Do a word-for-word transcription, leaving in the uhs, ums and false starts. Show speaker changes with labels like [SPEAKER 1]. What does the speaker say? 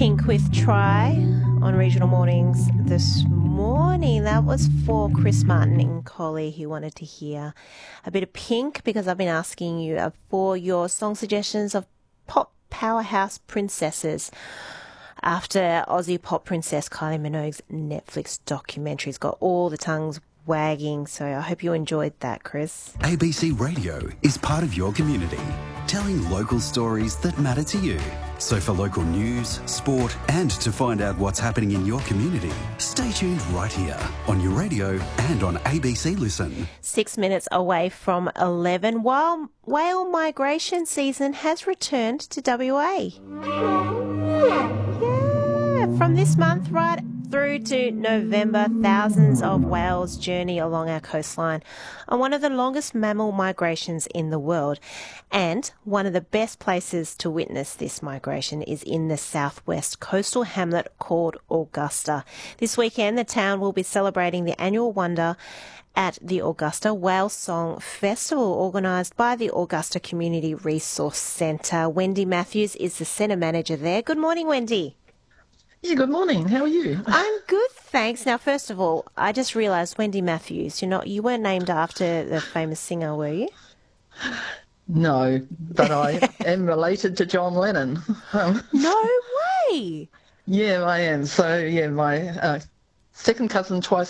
[SPEAKER 1] Pink with Try on Regional Mornings this morning. That was for Chris Martin in Collie, who wanted to hear a bit of Pink, because I've been asking you for your song suggestions of pop powerhouse princesses after Aussie pop princess Kylie Minogue's Netflix documentary's got all the tongues wagging. So I hope you enjoyed that, Chris.
[SPEAKER 2] A B C Radio is part of your community, telling local stories that matter to you. So for local news, sport, and to find out what's happening in your community, stay tuned right here on your radio and on A B C Listen.
[SPEAKER 1] Six minutes away from eleven, while whale migration season has returned to W A. Yeah, from this month right through to November, thousands of whales journey along our coastline on one of the longest mammal migrations in the world. And one of the best places to witness this migration is in the southwest coastal hamlet called Augusta. This weekend, the town will be celebrating the annual wonder at the Augusta Whale Song Festival, organised by the Augusta Community Resource Centre. Wendy Matthews is the centre manager there. Good morning, Wendy.
[SPEAKER 3] Yeah, good morning. How are you?
[SPEAKER 1] I'm good, thanks. Now, first of all, I just realised Wendy Matthews, you're not, you weren't named after the famous singer, were you?
[SPEAKER 3] No, but I am related to John Lennon. Um,
[SPEAKER 1] no way!
[SPEAKER 3] Yeah, I am. So, yeah, my uh, second cousin twice